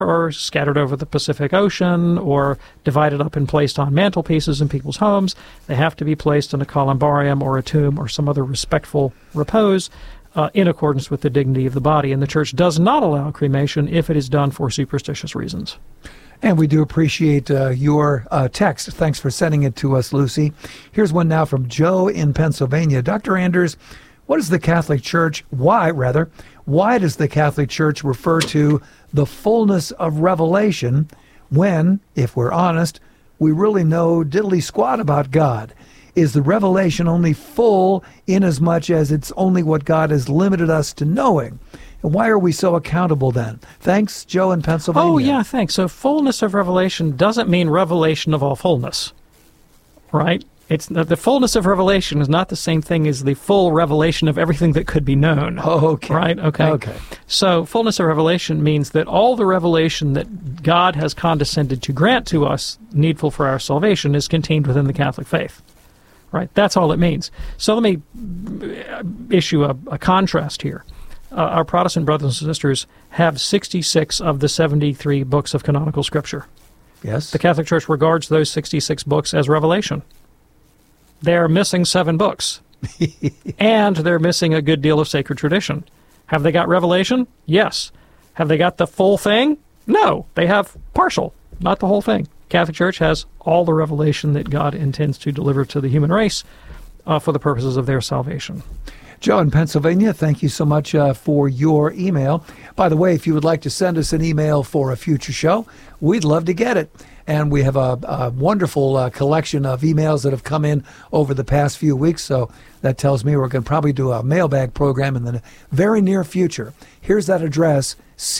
or scattered over the Pacific Ocean, or divided up and placed on mantelpieces in people's homes. They have to be placed in a columbarium or a tomb or some other respectful repose in accordance with the dignity of the body. And the Church does not allow cremation if it is done for superstitious reasons. And we do appreciate your text. Thanks for sending it to us, Lucy. Here's one now from Joe in Pennsylvania. Dr. Anders, what is the Catholic Church, why does the Catholic Church refer to the fullness of revelation when, if we're honest, we really know diddly squat about God? Is the revelation only full in as much as it's only what God has limited us to knowing? And why are we so accountable then? Thanks, Joe in Pennsylvania. Oh, yeah, thanks. So fullness of revelation doesn't mean revelation of all fullness, right? It's the fullness of revelation is not the same thing as the full revelation of everything that could be known. Oh, okay. Right? Okay. So fullness of revelation means that all the revelation that God has condescended to grant to us, needful for our salvation, is contained within the Catholic faith. Right? That's all it means. So let me issue a contrast here. Our Protestant brothers and sisters have 66 of the 73 books of canonical Scripture. Yes. The Catholic Church regards those 66 books as revelation. They're missing 7 books, and they're missing a good deal of sacred tradition. Have they got revelation? Yes. Have they got the full thing? No. They have partial, not the whole thing. Catholic Church has all the revelation that God intends to deliver to the human race for the purposes of their salvation. Joe in Pennsylvania, thank you so much for your email. By the way, if you would like to send us an email for a future show, we'd love to get it. And we have a wonderful collection of emails that have come in over the past few weeks, so that tells me we're going to probably do a mailbag program in the very near future. Here's that address,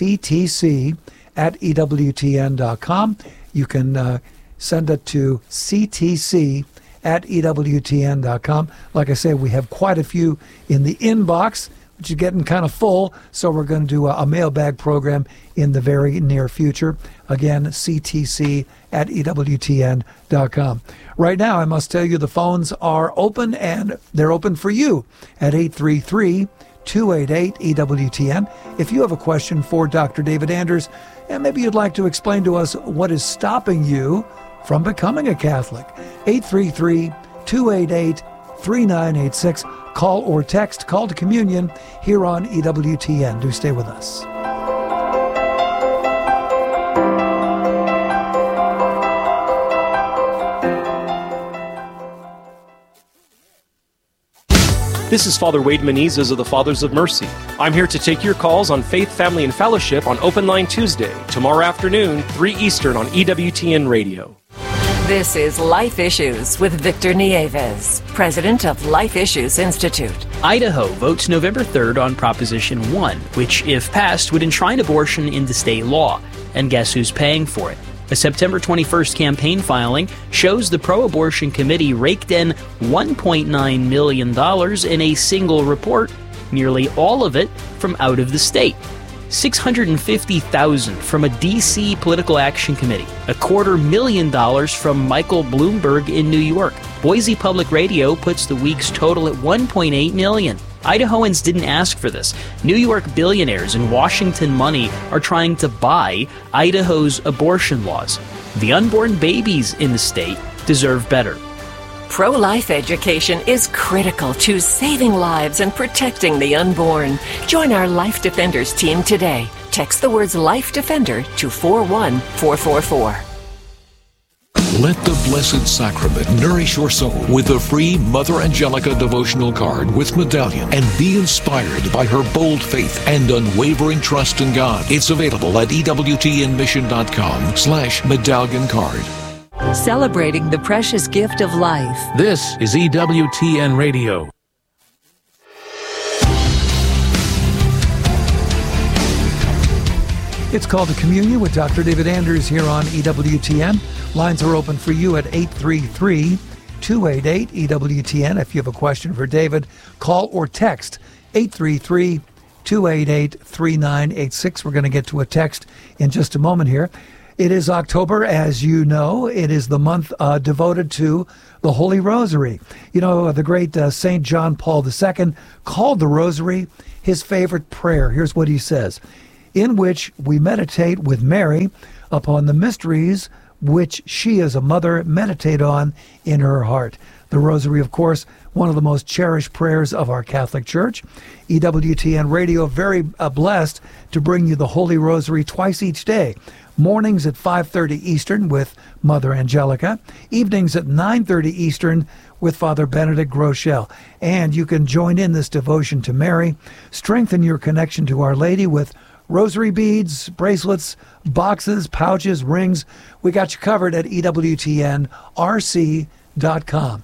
ctc@ewtn.com. You can send it to ctc@ewtn.com. Like I said, we have quite a few in the inbox, which is getting kind of full, so we're going to do a mailbag program in the very near future. Again, ctc@ewtn.com. Right now, I must tell you, the phones are open, and they're open for you at 833-288-EWTN. If you have a question for Dr. David Anders, and maybe you'd like to explain to us what is stopping you from becoming a Catholic, 833-288-3986. Call or text Call to Communion here on EWTN. Do stay with us. This is Father Wade Menezes of the Fathers of Mercy. I'm here to take your calls on Faith, Family, and Fellowship on Open Line Tuesday, tomorrow afternoon, 3 Eastern on EWTN Radio. This is Life Issues with Victor Nieves, president of Life Issues Institute. Idaho votes November 3rd on Proposition 1, which, if passed, would enshrine abortion into state law. And guess who's paying for it? A September 21st campaign filing shows the pro-abortion committee raked in $1.9 million in a single report, nearly all of it from out of the state. $650,000 from a D.C. political action committee, $250,000 from Michael Bloomberg in New York. Boise Public Radio puts the week's total at $1.8 million. Idahoans didn't ask for this. New York billionaires and Washington money are trying to buy Idaho's abortion laws. The unborn babies in the state deserve better. Pro-life education is critical to saving lives and protecting the unborn. Join our Life Defenders team today. Text the words Life Defender to 41444. Let the Blessed Sacrament nourish your soul with a free Mother Angelica devotional card with medallion, and be inspired by her bold faith and unwavering trust in God. It's available at EWTNmission.com/medallion card. Celebrating the precious gift of life. This is EWTN Radio. It's Called to Communion with Dr. David Anders here on EWTN. Lines are open for you at 833-288-EWTN. If you have a question for David, call or text 833-288-3986. We're going to get to a text in just a moment here. It is October, as you know. It is the month devoted to the Holy Rosary. You know, the great St. John Paul II called the Rosary his favorite prayer. Here's what he says. in which we meditate with Mary upon the mysteries which she as a mother meditate on in her heart. The Rosary, of course, one of the most cherished prayers of our Catholic Church. EWTN Radio, very blessed to bring you the Holy Rosary twice each day. Mornings at 5:30 Eastern with Mother Angelica. Evenings at 9:30 Eastern with Father Benedict Groeschel. And you can join in this devotion to Mary. Strengthen your connection to Our Lady with rosary beads, bracelets, boxes, pouches, rings. We got you covered at EWTNRC.com.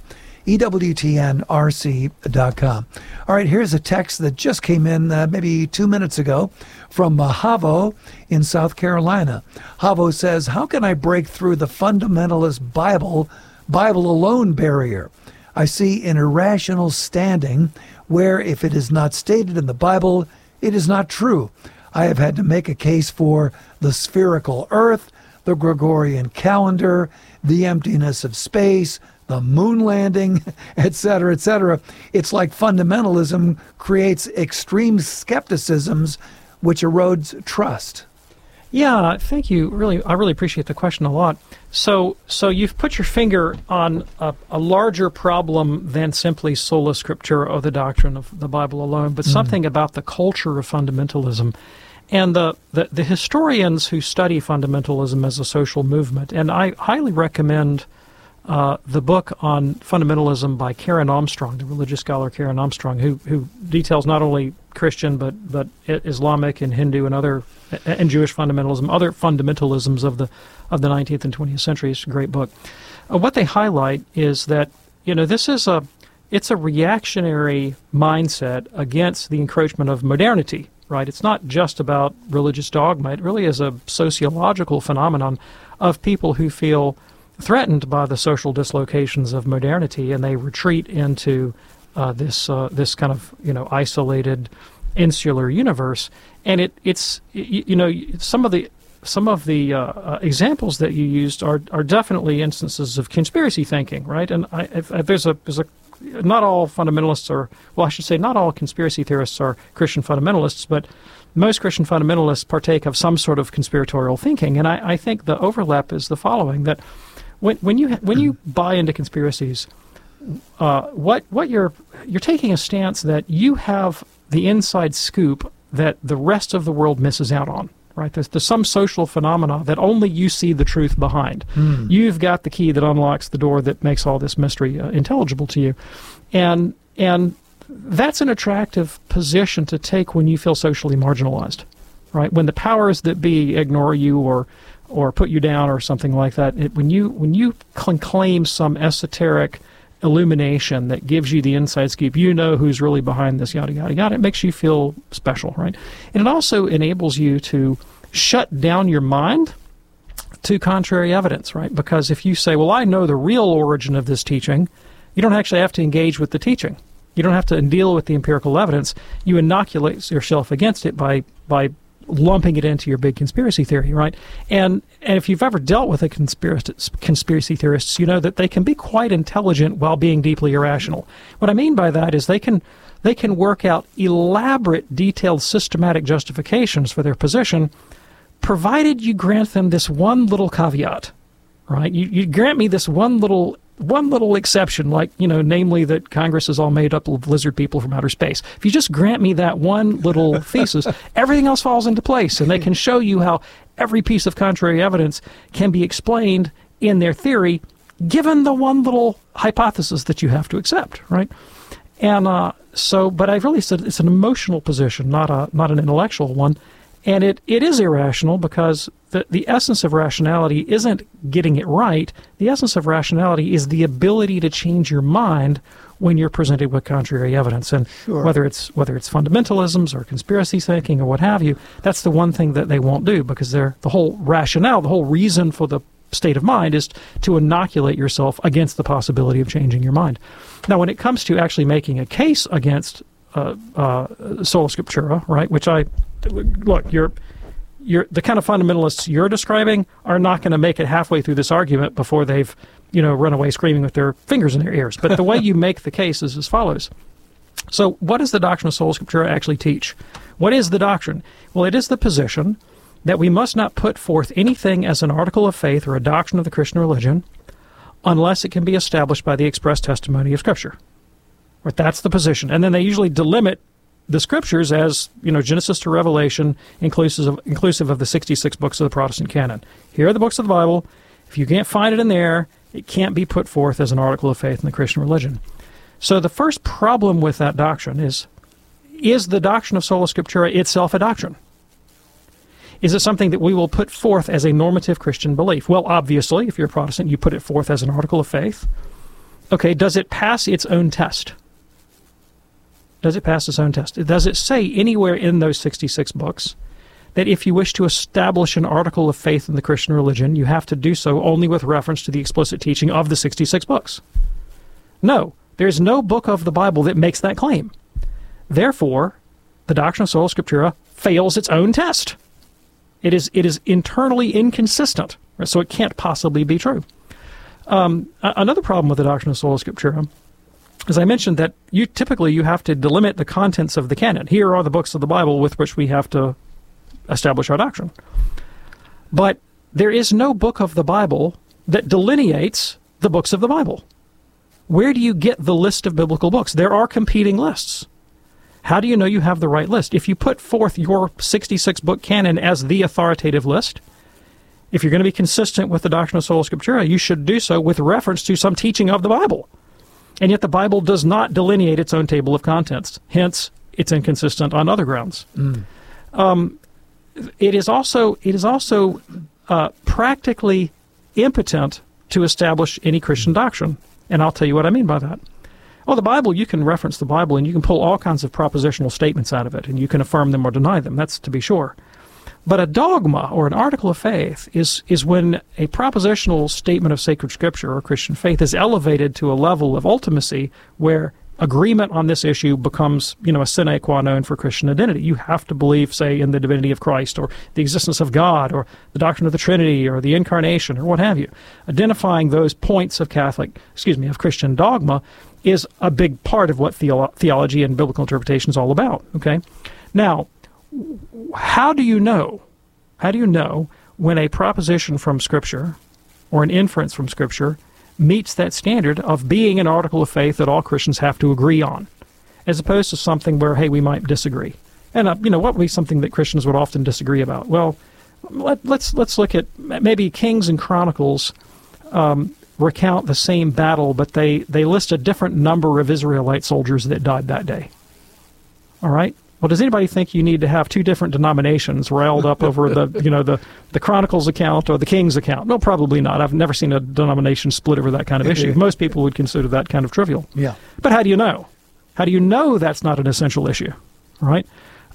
EWTNRC.com. All right, here's a text that just came in maybe 2 minutes ago from Havo in South Carolina. Havo says, how can I break through the fundamentalist Bible alone barrier? I see an irrational standing where if it is not stated in the Bible, it is not true. I have had to make a case for the spherical earth, the Gregorian calendar, the emptiness of space, the moon landing, etc., etc. It's like fundamentalism creates extreme skepticisms, which erodes trust. Yeah, thank you. I really appreciate the question a lot. So you've put your finger on a larger problem than simply sola scriptura, or the doctrine of the Bible alone, but something about the culture of fundamentalism. And the historians who study fundamentalism as a social movement, and I highly recommend the book on fundamentalism by Karen Armstrong, the religious scholar Karen Armstrong, who details not only Christian but Islamic and Hindu and Jewish fundamentalism, other fundamentalisms of the 19th and 20th century. It's a great book. What they highlight is that this is it's a reactionary mindset against the encroachment of modernity. Right? It's not just about religious dogma. It really is a sociological phenomenon of people who feel threatened by the social dislocations of modernity, and they retreat into this kind of isolated, insular universe. And it's some of the examples that you used are definitely instances of conspiracy thinking, right? And not all fundamentalists are, well, I should say not all conspiracy theorists are Christian fundamentalists, but most Christian fundamentalists partake of some sort of conspiratorial thinking. And I think the overlap is the following, that when you buy into conspiracies, what you're taking a stance that you have the inside scoop that the rest of the world misses out on. Right? There's some social phenomena that only you see the truth behind. You've got the key that unlocks the door that makes all this mystery intelligible to you. And that's an attractive position to take when you feel socially marginalized, right? When the powers that be ignore you or put you down or something like that, when you claim some esoteric illumination that gives you the inside scoop, who's really behind this, yada, yada, yada. It makes you feel special, right? And it also enables you to shut down your mind to contrary evidence, right? Because if you say, well, I know the real origin of this teaching, you don't actually have to engage with the teaching. You don't have to deal with the empirical evidence. You inoculate yourself against it by lumping it into your big conspiracy theory, right? And if you've ever dealt with a conspiracy theorists, you know that they can be quite intelligent while being deeply irrational. What I mean by that is they can work out elaborate, detailed, systematic justifications for their position, provided you grant them this one little caveat, right? You grant me this one little exception, like, namely that Congress is all made up of lizard people from outer space. If you just grant me that one little thesis, everything else falls into place, and they can show you how every piece of contrary evidence can be explained in their theory, given the one little hypothesis that you have to accept, right? And but I really said it's an emotional position, not an intellectual one. And it is irrational because the essence of rationality isn't getting it right. The essence of rationality is the ability to change your mind when you're presented with contrary evidence. And sure. whether it's fundamentalisms or conspiracy thinking or what have you, that's the one thing that they won't do, because the whole rationale, the whole reason for the state of mind is to inoculate yourself against the possibility of changing your mind. Now, when it comes to actually making a case against sola scriptura, right, which you're the kind of fundamentalists you're describing are not going to make it halfway through this argument before they've run away screaming with their fingers in their ears. But the way you make the case is as follows. So what does the doctrine of sola scriptura actually teach? What is the doctrine? Well, it is the position that we must not put forth anything as an article of faith or a doctrine of the Christian religion unless it can be established by the express testimony of Scripture. Right, that's the position. And then they usually delimit the Scriptures as, Genesis to Revelation, inclusive of the 66 books of the Protestant canon. Here are the books of the Bible. If you can't find it in there, it can't be put forth as an article of faith in the Christian religion. So the first problem with that doctrine is the doctrine of sola scriptura itself a doctrine? Is it something that we will put forth as a normative Christian belief? Well, obviously, if you're a Protestant, you put it forth as an article of faith. Okay, does it pass its own test? Does it pass its own test? Does it say anywhere in those 66 books that if you wish to establish an article of faith in the Christian religion, you have to do so only with reference to the explicit teaching of the 66 books? No, there's no book of the Bible that makes that claim. Therefore, the doctrine of sola scriptura fails its own test. It is internally inconsistent, so it can't possibly be true. Another problem with the doctrine of sola scriptura, as I mentioned, that you have to delimit the contents of the canon. Here are the books of the Bible with which we have to establish our doctrine. But there is no book of the Bible that delineates the books of the Bible. Where do you get the list of biblical books? There are competing lists. How do you know you have the right list? If you put forth your 66-book canon as the authoritative list, if you're going to be consistent with the doctrine of sola scriptura, you should do so with reference to some teaching of the Bible. And yet the Bible does not delineate its own table of contents. Hence, it's inconsistent on other grounds. It is also practically impotent to establish any Christian doctrine. And I'll tell you what I mean by that. Well, the Bible, you can reference the Bible and you can pull all kinds of propositional statements out of it, and you can affirm them or deny them. That's to be sure. But a dogma or an article of faith is when a propositional statement of sacred Scripture or Christian faith is elevated to a level of ultimacy where agreement on this issue becomes, a sine qua non for Christian identity. You have to believe, say, in the divinity of Christ or the existence of God or the doctrine of the Trinity or the Incarnation or what have you. Identifying those points of of Christian dogma is a big part of what theology and biblical interpretation is all about. Okay, now, how do you know when a proposition from Scripture or an inference from Scripture meets that standard of being an article of faith that all Christians have to agree on, as opposed to something where, hey, we might disagree? And what would be something that Christians would often disagree about? Well, let's look at maybe Kings and Chronicles recount the same battle, but they list a different number of Israelite soldiers that died that day. All right? Well, does anybody think you need to have two different denominations riled up over the Chronicles account or the Kings account? No, probably not. I've never seen a denomination split over that kind of issue. Most people would consider that kind of trivial. Yeah. But how do you know? How do you know that's not an essential issue? All right?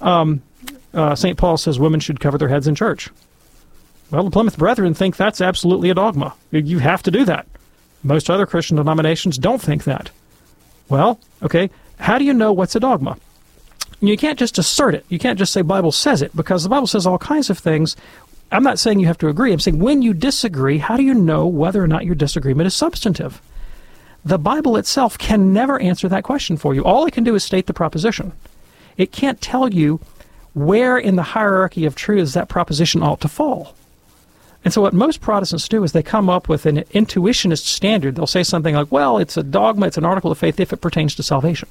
St. Paul says women should cover their heads in church. Well, the Plymouth Brethren think that's absolutely a dogma. You have to do that. Most other Christian denominations don't think that. Well, okay, how do you know what's a dogma? You can't just assert it. You can't just say Bible says it, because the Bible says all kinds of things. I'm not saying you have to agree. I'm saying when you disagree, how do you know whether or not your disagreement is substantive? The Bible itself can never answer that question for you. All it can do is state the proposition. It can't tell you where in the hierarchy of truths that proposition ought to fall. And so what most Protestants do is they come up with an intuitionist standard. They'll say something like, well, it's a dogma, it's an article of faith if it pertains to salvation.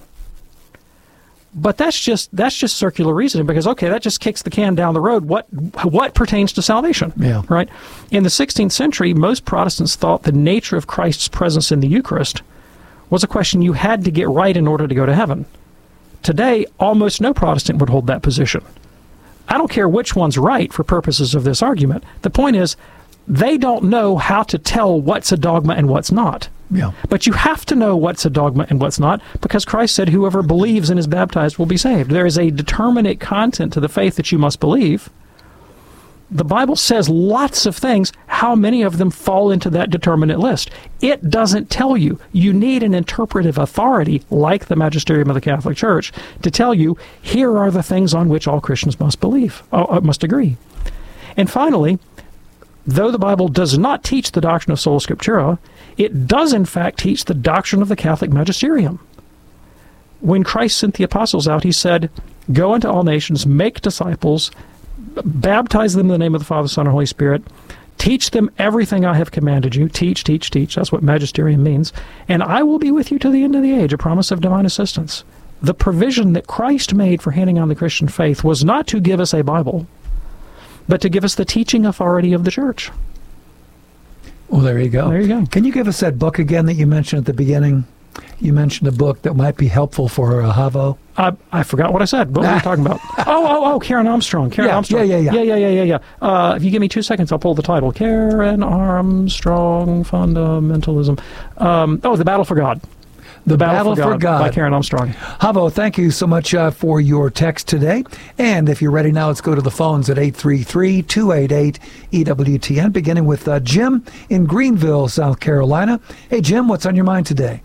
But that's just circular reasoning, because, okay, that just kicks the can down the road. What pertains to salvation? Yeah. Right? In the 16th century, most Protestants thought the nature of Christ's presence in the Eucharist was a question you had to get right in order to go to heaven. Today, almost no Protestant would hold that position. I don't care which one's right for purposes of this argument. The point is, they don't know how to tell what's a dogma and what's not. Yeah. But you have to know what's a dogma and what's not, because Christ said whoever believes and is baptized will be saved. There is a determinate content to the faith that you must believe. The Bible says lots of things. How many of them fall into that determinate list? It doesn't tell you. You need an interpretive authority, like the magisterium of the Catholic Church, to tell you, here are the things on which all Christians must must agree. And finally, though the Bible does not teach the doctrine of sola scriptura, it does in fact teach the doctrine of the Catholic magisterium. when Christ sent the apostles out, he said, "Go into all nations, make disciples, baptize them in the name of the Father, Son, and Holy Spirit, teach them everything I have commanded you." Teach, teach, teach. That's what magisterium means. "And I will be with you to the end of the age," a promise of divine assistance. The provision that Christ made for handing on the Christian faith was not to give us a Bible, but to give us the teaching authority of the church. Well, there you go. There you go. Can you give us that book again that you mentioned at the beginning? You mentioned a book that might be helpful for Havo. I forgot what I said. What were we talking about? Oh, Karen Armstrong. Karen Armstrong. Yeah. If you give me 2 seconds, I'll pull the title. Karen Armstrong, Fundamentalism. The Battle for God. The Battle for God by Karen Armstrong. Havo, thank you so much for your text today. And if you're ready now, let's go to the phones at 833-288-EWTN, beginning with Jim in Greenville, South Carolina. Hey, Jim, what's on your mind today?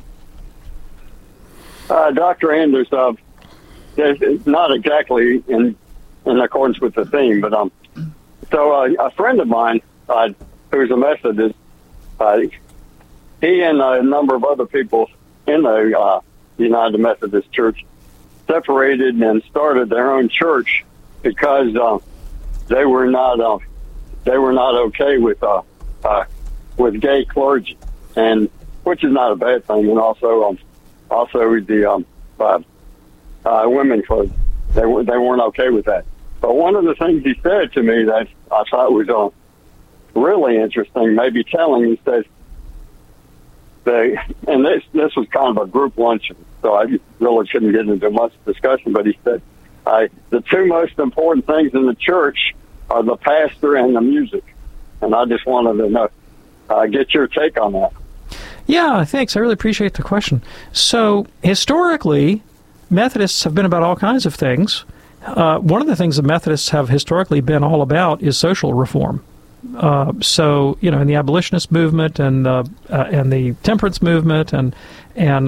Dr. Anders, it's not exactly in accordance with the theme, but a friend of mine who's a Methodist, he and a number of other people in the United Methodist Church separated and started their own church because they were not okay with gay clergy, and which is not a bad thing, and also the women clergy, they weren't okay with that. But one of the things he said to me that I thought was really interesting, maybe telling, he says, and this was kind of a group luncheon, so I really shouldn't get into much discussion, but he said, the two most important things in the church are the pastor and the music. And I just wanted to know, get your take on that. Yeah, thanks. I really appreciate the question. So, historically, Methodists have been about all kinds of things. One of the things that Methodists have historically been all about is social reform. So, in the abolitionist movement and the temperance movement and in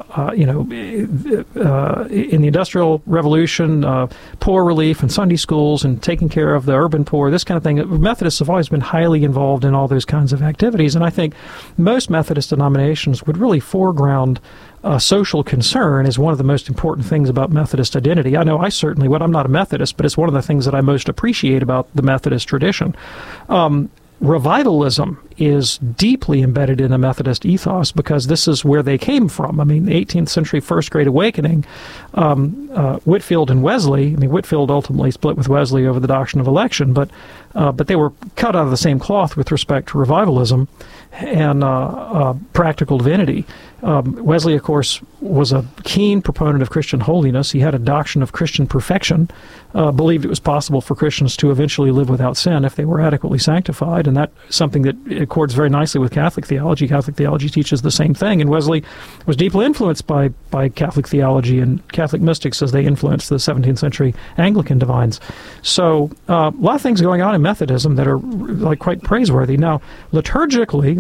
the Industrial Revolution, poor relief and Sunday schools and taking care of the urban poor, this kind of thing. Methodists have always been highly involved in all those kinds of activities, and I think most Methodist denominations would really foreground social concern is one of the most important things about Methodist identity. I know I'm not a Methodist, but it's one of the things that I most appreciate about the Methodist tradition. Revivalism is deeply embedded in the Methodist ethos because this is where they came from. I mean, the 18th century First Great Awakening, Whitefield and Wesley, Whitefield ultimately split with Wesley over the doctrine of election, but they were cut out of the same cloth with respect to revivalism and practical divinity. Wesley, of course, was a keen proponent of Christian holiness. He had a doctrine of Christian perfection, believed it was possible for Christians to eventually live without sin if they were adequately sanctified, and that's something that accords very nicely with Catholic theology. Catholic theology teaches the same thing, and Wesley was deeply influenced by Catholic theology and Catholic mystics as they influenced the 17th century Anglican divines. So a lot of things going on in Methodism that are quite praiseworthy. Now, liturgically,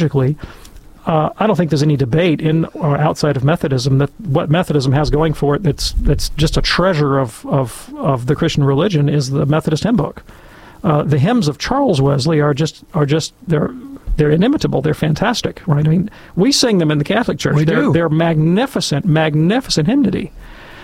I don't think there's any debate in or outside of Methodism that what Methodism has going for it that's just a treasure of the Christian religion is the Methodist hymn book. The hymns of Charles Wesley are just they're inimitable. They're fantastic, right? I mean, we sing them in the Catholic Church. They're magnificent hymnody.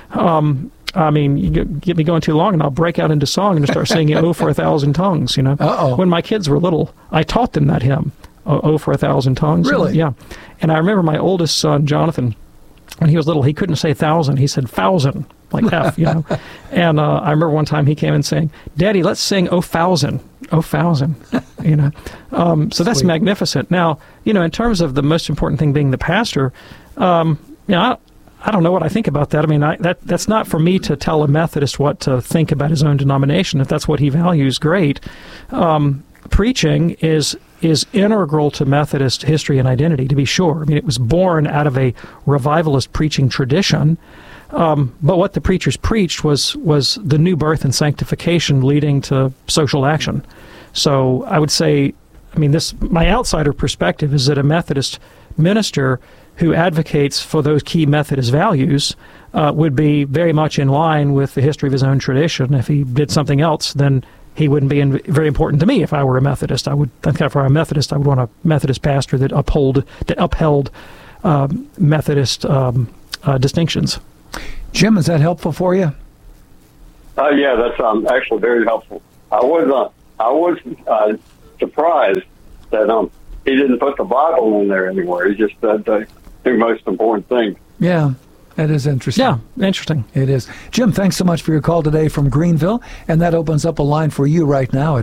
You get me going too long, and I'll break out into song and start singing "Oh for a Thousand Tongues." When my kids were little, I taught them that hymn. Oh, for a Thousand Tongues. Really? Yeah. And I remember my oldest son, Jonathan, when he was little, he couldn't say thousand. He said thousand, like F, And I remember one time he came in saying, "Daddy, let's sing Oh Thousand, Oh Thousand." So that's magnificent. Now, in terms of the most important thing being the pastor, I don't know what I think about that. I mean, that's not for me to tell a Methodist what to think about his own denomination. If that's what he values, great. Preaching is integral to Methodist history and identity, to be sure. I mean, it was born out of a revivalist preaching tradition, but what the preachers preached was the new birth and sanctification leading to social action. So I would say, my outsider perspective is that a Methodist minister who advocates for those key Methodist values would be very much in line with the history of his own tradition. If he did something else, then he wouldn't be very important to me if I were a Methodist. If I were a Methodist, I would want a Methodist pastor that upheld Methodist distinctions. Jim, is that helpful for you? Yeah, that's actually very helpful. I was surprised that he didn't put the Bible in there anywhere. He just said the two most important things. Yeah, that is interesting. Yeah, interesting. It is. Jim, thanks so much for your call today from Greenville, and that opens up a line for you right now at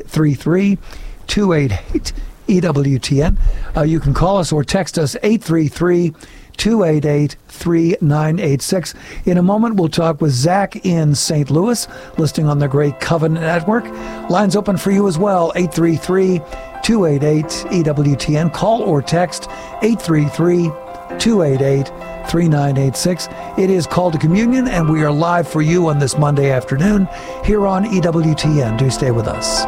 833-288-EWTN. You can call us or text us 833-288-3986. In a moment, we'll talk with Zach in St. Louis, listing on the Great Covenant Network. Lines open for you as well, 833-288-EWTN. Call or text 833-288-3986. It is Call to Communion, and we are live for you on this Monday afternoon here on EWTN. Do stay with us.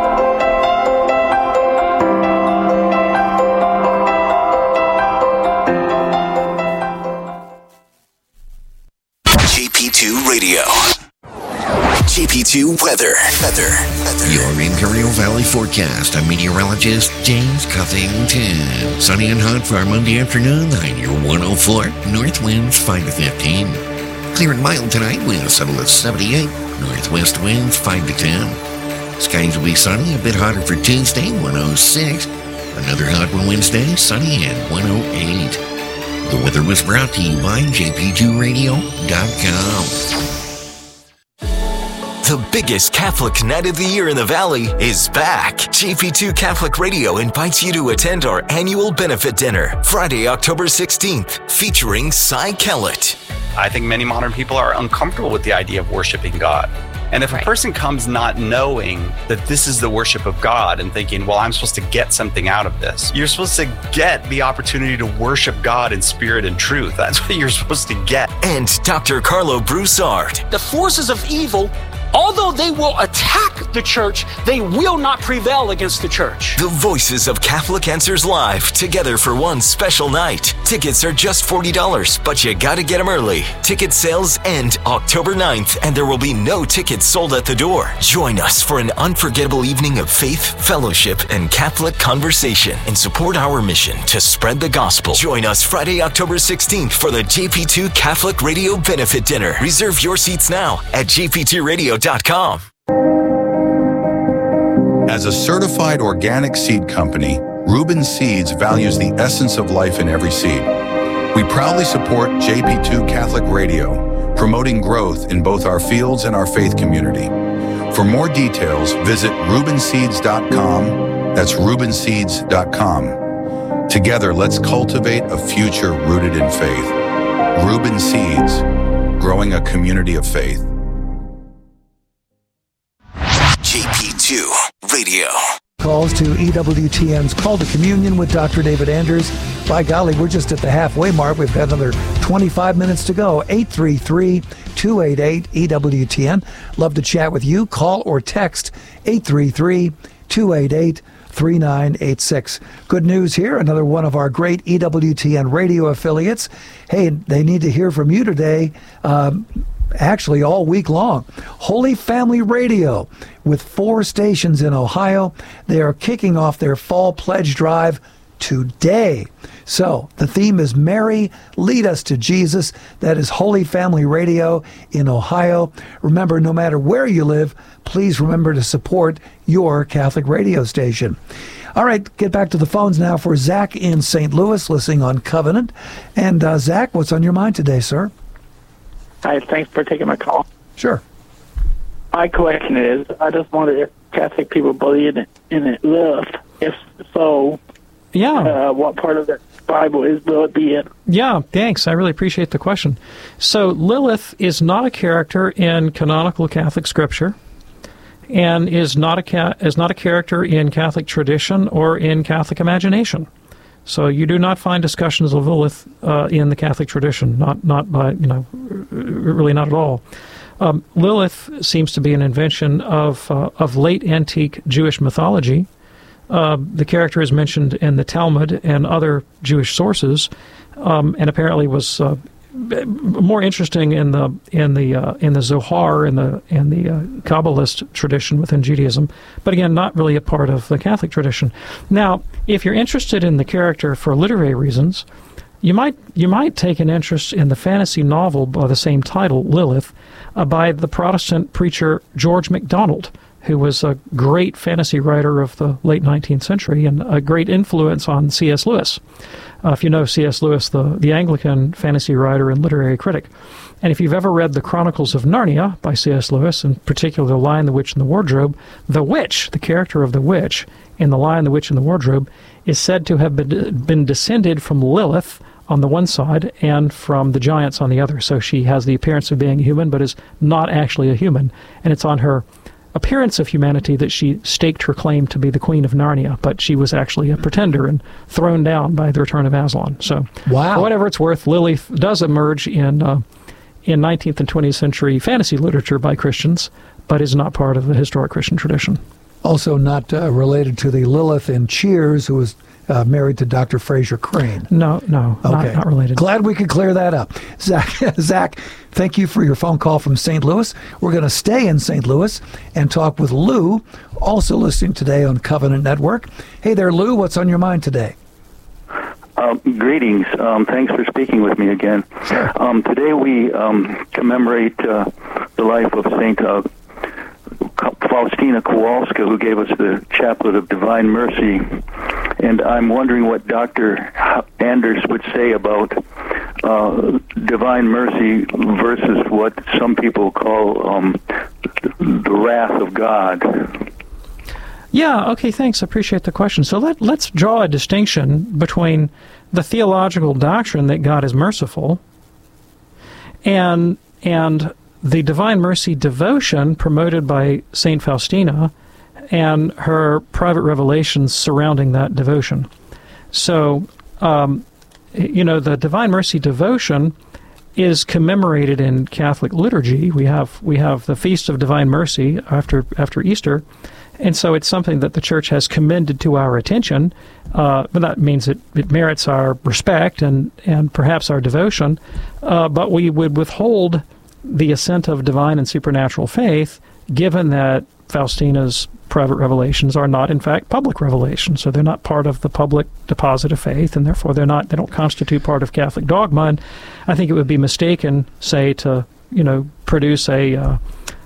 JP2 Radio. JP2 Weather. Your Imperial Valley forecast. I'm meteorologist James Cuthington. Sunny and hot for our Monday afternoon. High near 104. North winds 5 to 15. Clear and mild tonight. Winds settle at 78. Northwest winds 5 to 10. Skies will be sunny. A bit hotter for Tuesday, 106. Another hot one Wednesday, sunny at 108. The weather was brought to you by JP2Radio.com. The biggest Catholic night of the year in the Valley is back. JP2 Catholic Radio invites you to attend our annual benefit dinner, Friday, October 16th, featuring Cy Kellett. I think many modern people are uncomfortable with the idea of worshiping God. And if a person comes not knowing that this is the worship of God and thinking, well, I'm supposed to get something out of this, you're supposed to get the opportunity to worship God in spirit and truth. That's what you're supposed to get. And Dr. Carlo Broussard. The forces of evil, although they will attack the church, they will not prevail against the church. The voices of Catholic Answers Live, together for one special night. Tickets are just $40, but you gotta get them early. Ticket sales end October 9th, and there will be no tickets sold at the door. Join us for an unforgettable evening of faith, fellowship, and Catholic conversation, and support our mission to spread the gospel. Join us Friday, October 16th for the JP2 Catholic Radio Benefit Dinner. Reserve your seats now at jp2radio.com. As a certified organic seed company, Reuben Seeds values the essence of life in every seed. We proudly support JP2 Catholic Radio, promoting growth in both our fields and our faith community. For more details, visit ReubenSeeds.com. That's ReubenSeeds.com. Together, let's cultivate a future rooted in faith. Reuben Seeds, growing a community of faith. JP2 Radio. Calls to EWTN's Call to Communion with Dr. David Anders. By golly, we're just at the halfway mark. We've got another 25 minutes to go. 833-288-EWTN. Love to chat with you. Call or text 833-288-3986. Good news here. Another one of our great EWTN radio affiliates. Hey, they need to hear from you today. Actually all week long. Holy Family Radio, with 4 stations in Ohio. They are kicking off their fall pledge drive today. So the theme is Mary, Lead Us to Jesus. That is Holy Family Radio in Ohio. Remember, no matter where you live, please remember to support your Catholic radio station. All right, get back to the phones now for Zach in St. Louis, listening on Covenant. And Zach, what's on your mind today, sir? Hi, thanks for taking my call. Sure. My question is, I just wonder if Catholic people believe in Lilith. If so, what part of the Bible is Lilith be in? Yeah, thanks. I really appreciate the question. So Lilith is not a character in canonical Catholic scripture, and is not a character in Catholic tradition or in Catholic imagination. So you do not find discussions of Lilith in the Catholic tradition, not by, really not at all. Lilith seems to be an invention of late antique Jewish mythology. The character is mentioned in the Talmud and other Jewish sources, and apparently was more interesting in the Zohar and the Kabbalist tradition within Judaism, but again, not really a part of the Catholic tradition. Now, if you're interested in the character for literary reasons, You might take an interest in the fantasy novel by the same title, Lilith, by the Protestant preacher George MacDonald, who was a great fantasy writer of the late 19th century and a great influence on C.S. Lewis. If you know C.S. Lewis, the Anglican fantasy writer and literary critic. And if you've ever read The Chronicles of Narnia by C.S. Lewis, in particular The Lion, the Witch, and the Wardrobe, the witch, the character of the witch in The Lion, the Witch, and the Wardrobe, is said to have been descended from Lilith on the one side and from the giants on the other. So she has the appearance of being a human, but is not actually a human. And it's on her appearance of humanity that she staked her claim to be the Queen of Narnia, but she was actually a pretender and thrown down by the return of Aslan. So, wow. For whatever it's worth, Lilith does emerge in 19th and 20th century fantasy literature by Christians, but is not part of the historic Christian tradition. Also not related to the Lilith in Cheers, who was married to Dr. Fraser Crane. No, okay. not related. Glad we could clear that up. Zach, thank you for your phone call from St. Louis. We're going to stay in St. Louis and talk with Lou, also listening today on Covenant Network. Hey there, Lou. What's on your mind today? Greetings. Thanks for speaking with me again. Sure. Today we commemorate the life of St. Faustina Kowalska, who gave us the Chaplet of Divine Mercy. And I'm wondering what Dr. Anders would say about divine mercy versus what some people call the wrath of God. Yeah, okay, thanks. I appreciate the question. So let's draw a distinction between the theological doctrine that God is merciful and the divine mercy devotion promoted by St. Faustina and her private revelations surrounding that devotion. So, the divine mercy devotion is commemorated in Catholic liturgy. We have the Feast of Divine Mercy after Easter, and so it's something that the Church has commended to our attention. But that means it merits our respect and perhaps our devotion. But we would withhold the assent of divine and supernatural faith, given that Faustina's private revelations are not, in fact, public revelations. So they're not part of the public deposit of faith, and therefore they don't constitute part of Catholic dogma. And I think it would be mistaken, say, to produce a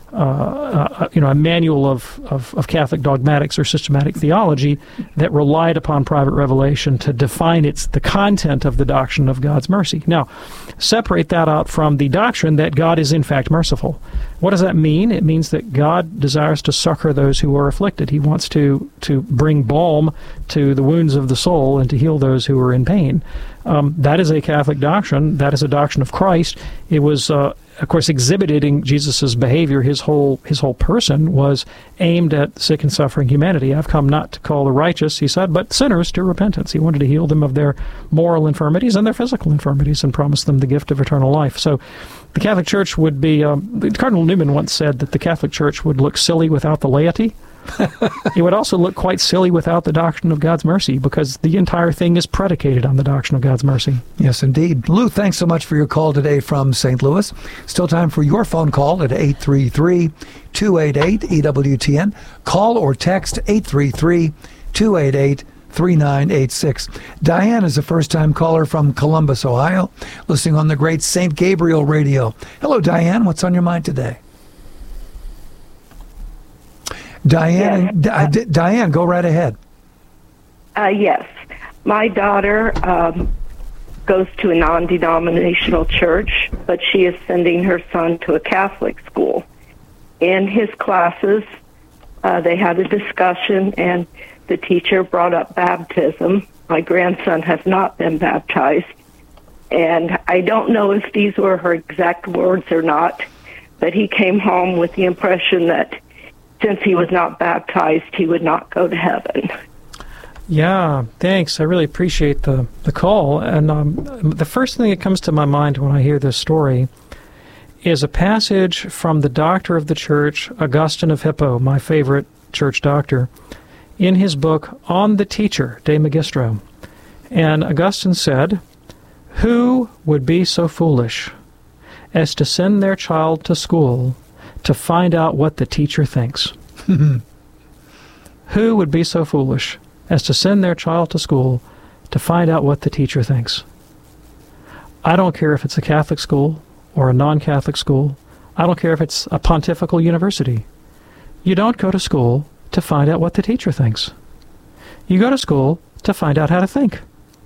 manual of Catholic dogmatics or systematic theology that relied upon private revelation to define the content of the doctrine of God's mercy. Now, separate that out from the doctrine that God is in fact merciful. What does that mean? It means that God desires to succor those who are afflicted. He wants to bring balm to the wounds of the soul and to heal those who are in pain. That is a Catholic doctrine. That is a doctrine of Christ. It was of course, exhibited in Jesus' behavior. His whole person was aimed at sick and suffering humanity. I've come not to call the righteous, he said, but sinners to repentance. He wanted to heal them of their moral infirmities and their physical infirmities and promise them the gift of eternal life. So the Catholic Church would be, Cardinal Newman once said that the Catholic Church would look silly without the laity. It would also look quite silly without the doctrine of God's mercy, because the entire thing is predicated on the doctrine of God's mercy. Yes, indeed. Lou, thanks so much for your call today from St. Louis. Still time for your phone call at 833-288-EWTN. Call or text 833-288-3986. Diane is a first-time caller from Columbus, Ohio, listening on the great St. Gabriel Radio. Hello, Diane. What's on your mind today? Diane, yes. Diane, go right ahead. Yes. My daughter goes to a non-denominational church, but she is sending her son to a Catholic school. In his classes, they had a discussion, and the teacher brought up baptism. My grandson has not been baptized, and I don't know if these were her exact words or not, but he came home with the impression that since he was not baptized, he would not go to heaven. Yeah, thanks. I really appreciate the call. And the first thing that comes to my mind when I hear this story is a passage from the doctor of the church, Augustine of Hippo, my favorite church doctor, in his book On the Teacher, De Magistro. And Augustine said, "Who would be so foolish as to send their child to school to find out what the teacher thinks?" Who would be so foolish as to send their child to school to find out what the teacher thinks? I don't care if it's a Catholic school or a non-Catholic school. I don't care if it's a pontifical university. You don't go to school to find out what the teacher thinks. You go to school to find out how to think.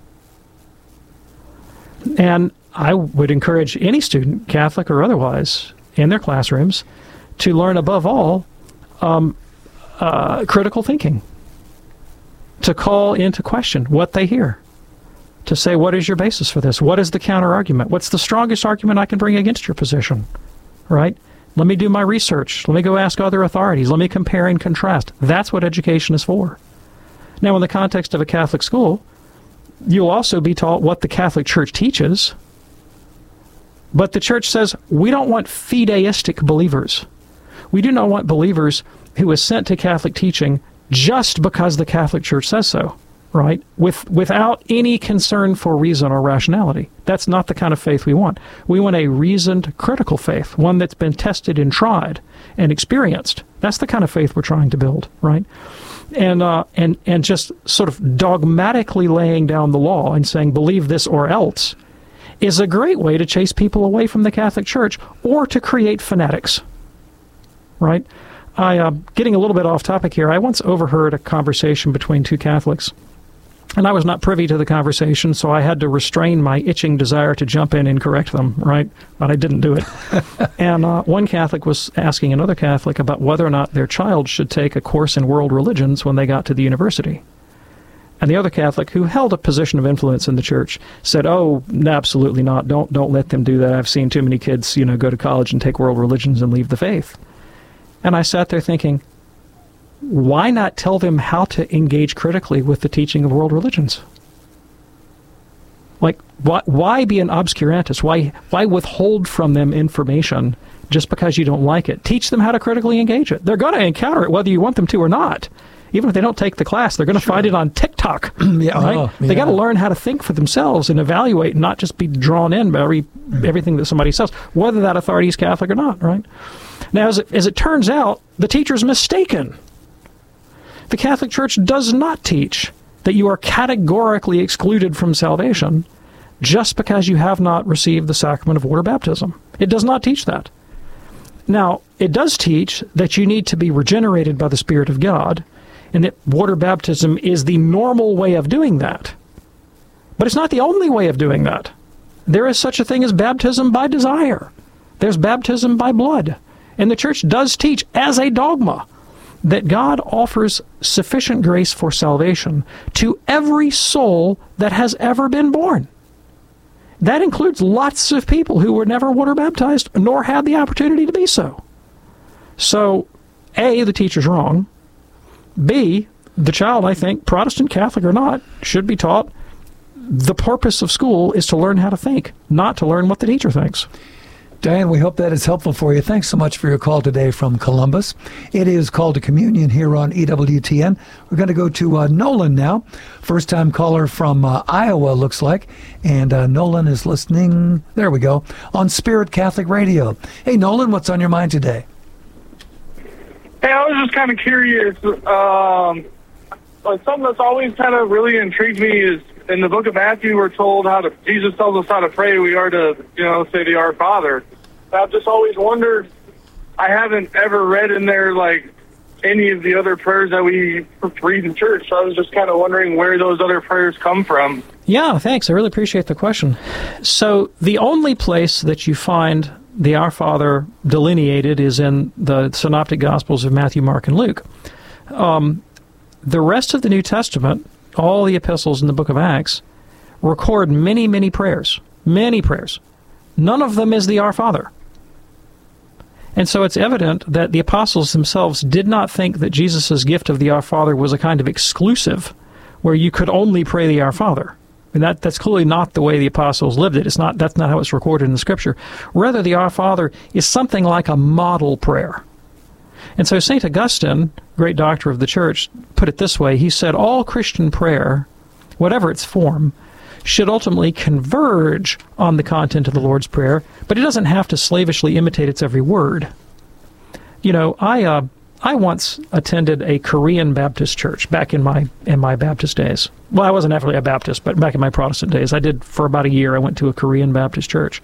And I would encourage any student, Catholic or otherwise, in their classrooms to learn above all critical thinking, to call into question what they hear, to say, what is your basis for this? What is the counter-argument? What's the strongest argument I can bring against your position? Right? Let me do my research. Let me go ask other authorities. Let me compare and contrast. That's what education is for. Now, in the context of a Catholic school, you'll also be taught what the Catholic Church teaches. But the Church says, we don't want fideistic believers. We do not want believers who assent to Catholic teaching just because the Catholic Church says so, right? Without any concern for reason or rationality. That's not the kind of faith we want. We want a reasoned, critical faith, one that's been tested and tried and experienced. That's the kind of faith we're trying to build, right? And just sort of dogmatically laying down the law and saying, believe this or else, is a great way to chase people away from the Catholic Church or to create fanatics, right? Getting a little bit off topic here, I once overheard a conversation between two Catholics, and I was not privy to the conversation, so I had to restrain my itching desire to jump in and correct them, right? But I didn't do it. And one Catholic was asking another Catholic about whether or not their child should take a course in world religions when they got to the university. And the other Catholic, who held a position of influence in the church, said, "Oh, absolutely not. Don't let them do that. I've seen too many kids, go to college and take world religions and leave the faith." And I sat there thinking, why not tell them how to engage critically with the teaching of world religions? Like, why be an obscurantist? Why withhold from them information just because you don't like it? Teach them how to critically engage it. They're going to encounter it whether you want them to or not. Even if they don't take the class, they're going to find it on TikTok. Right? They got to learn how to think for themselves and evaluate, and not just be drawn in by everything that somebody says, whether that authority is Catholic or not. Right? Now, as it turns out, the teacher's mistaken. The Catholic Church does not teach that you are categorically excluded from salvation just because you have not received the sacrament of water baptism. It does not teach that. Now, it does teach that you need to be regenerated by the Spirit of God, and that water baptism is the normal way of doing that. But it's not the only way of doing that. There is such a thing as baptism by desire. There's baptism by blood. And the Church does teach as a dogma that God offers sufficient grace for salvation to every soul that has ever been born. That includes lots of people who were never water baptized nor had the opportunity to be so. So, A, the teacher's wrong. B, the child, I think, Protestant, Catholic or not, should be taught the purpose of school is to learn how to think, not to learn what the teacher thinks. Diane, we hope that is helpful for you. Thanks so much for your call today from Columbus. It is Call to Communion here on EWTN. We're going to go to Nolan now. First-time caller from Iowa, looks like. And Nolan is listening, there we go, on Spirit Catholic Radio. Hey, Nolan, what's on your mind today? Hey, I was just kind of curious. Like something that's always kind of really intrigued me is in the book of Matthew, we're told Jesus tells us how to pray. We are to, say the Our Father. I've just always wondered, I haven't ever read in there, like, any of the other prayers that we read in church. So I was just kind of wondering where those other prayers come from. Yeah, thanks. I really appreciate the question. So the only place that you find the Our Father delineated is in the Synoptic Gospels of Matthew, Mark, and Luke. The rest of the New Testament, all the epistles in the book of Acts, record many, many prayers. Many prayers. None of them is the Our Father. And so it's evident that the apostles themselves did not think that Jesus' gift of the Our Father was a kind of exclusive, where you could only pray the Our Father. And that's clearly not the way the apostles lived it. That's not how it's recorded in the Scripture. Rather, the Our Father is something like a model prayer. And so St. Augustine, great doctor of the Church, put it this way. He said, all Christian prayer, whatever its form, should ultimately converge on the content of the Lord's Prayer, but it doesn't have to slavishly imitate its every word. I I once attended a Korean Baptist church back in my Baptist days. Well, I wasn't actually a Baptist, but back in my Protestant days, I did for about a year. I went to a Korean Baptist church,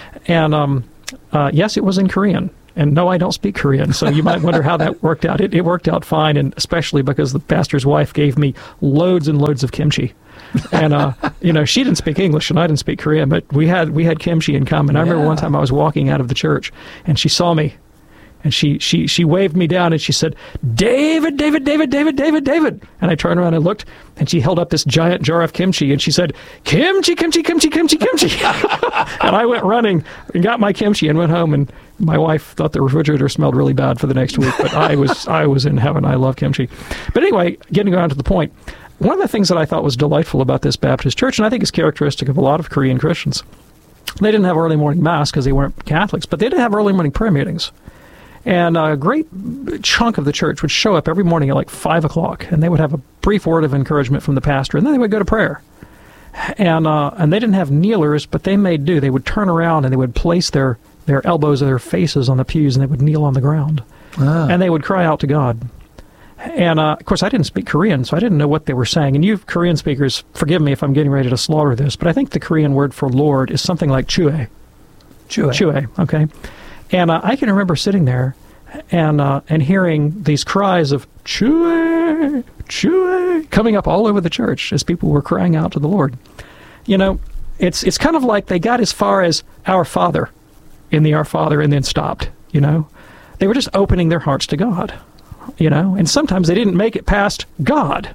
and yes, it was in Korean. And no, I don't speak Korean, so you might wonder how that worked out. It worked out fine, and especially because the pastor's wife gave me loads and loads of kimchi. And she didn't speak English and I didn't speak Korean, but we had kimchi in common. I remember one time I was walking out of the church and she saw me and she waved me down and she said, "David, David, David, David, David, David." And I turned around and looked and she held up this giant jar of kimchi and she said, "Kimchi, kimchi, kimchi, kimchi, kimchi." And I went running and got my kimchi and went home, and my wife thought the refrigerator smelled really bad for the next week, but I was in heaven. I love kimchi. But anyway, getting around to the point, one of the things that I thought was delightful about this Baptist church, and I think is characteristic of a lot of Korean Christians, they didn't have early morning mass because they weren't Catholics, but they did have early morning prayer meetings. And a great chunk of the church would show up every morning at like 5 o'clock, and they would have a brief word of encouragement from the pastor, and then they would go to prayer. And they didn't have kneelers, but they made do. They would turn around and they would place their elbows or their faces on the pews, and they would kneel on the ground. And they would cry out to God. And, of course, I didn't speak Korean, so I didn't know what they were saying. And you Korean speakers, forgive me if I'm getting ready to slaughter this, but I think the Korean word for Lord is something like chue. Chue, okay. And I can remember sitting there and hearing these cries of chue, chue, coming up all over the church as people were crying out to the Lord. You know, it's kind of like they got as far as Our Father in the Our Father and then stopped, you know. They were just opening their hearts to God, you know, and sometimes they didn't make it past God.